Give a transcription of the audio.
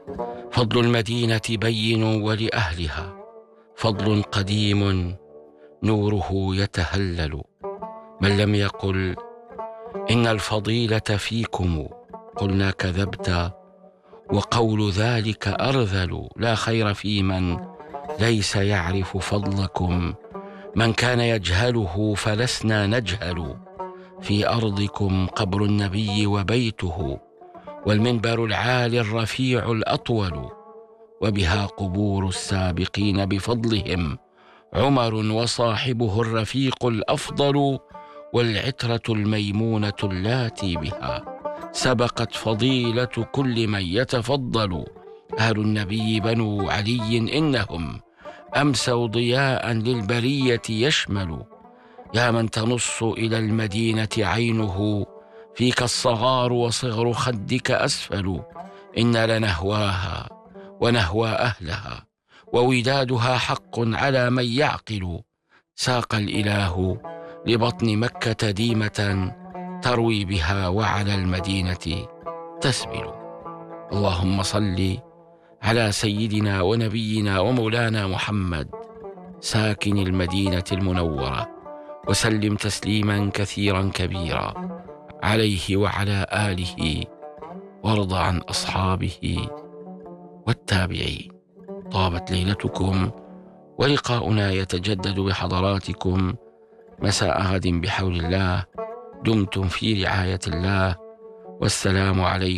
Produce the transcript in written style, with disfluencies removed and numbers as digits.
فضل المدينة بين ولأهلها فضل قديم نوره يتهلل. من لم يقل إن الفضيلة فيكم قلنا كذبت، وقول ذلك أرذل. لا خير في من ليس يعرف فضلكم، من كان يجهله فلسنا نجهل. في أرضكم قبر النبي وبيته، والمنبر العالي الرفيع الأطول، وبها قبور السابقين بفضلهم، عمر وصاحبه الرفيق الأفضل، والعترة الميمونة اللاتي بها سبقت فضيلة كل من يتفضل. أهل النبي بنو علي إنهم أمسوا ضياء للبرية يشمل. يا من تنص إلى المدينة عينه، فيك الصغار وصغر خدك أسفل. إن لنهواها ونهوى أهلها، وودادها حق على من يعقل. ساق الإله لبطن مكة ديمة، تروي بها وعلى المدينة تسبل. اللهم صل على سيدنا ونبينا ومولانا محمد ساكن المدينة المنورة، وسلم تسليما كثيرا كبيرا عليه وعلى آله، وارض عن أصحابه والتابعين. طابت ليلتكم، ولقاؤنا يتجدد بحضراتكم مساء غد بحول الله. دمتم في رعاية الله، والسلام عليكم